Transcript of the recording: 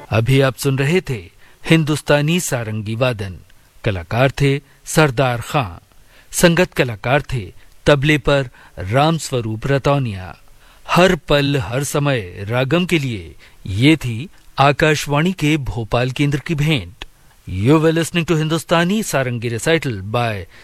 अभी आप सुन रहे थे हिंदुस्तानी सारंगी वादन। कलाकार थे सरदार खां। संगत कलाकार थे तबले पर राम स्वरूप रतौनिया। हर पल हर समय रागम के लिए ये थी आकाशवाणी के भोपाल केंद्र की भेंट। You were listening to Hindustani Sarangi recital by